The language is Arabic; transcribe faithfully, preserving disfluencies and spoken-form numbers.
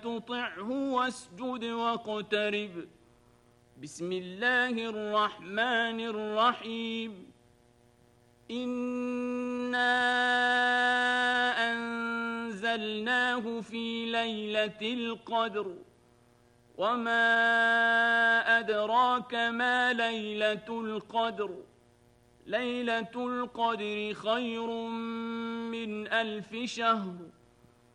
تطعه واسجد واقترب. بسم الله الرحمن الرحيم. إنا أنزلناه في ليلة القدر وما أدراك ما ليلة القدر ليلة القدر خير من ألف شهر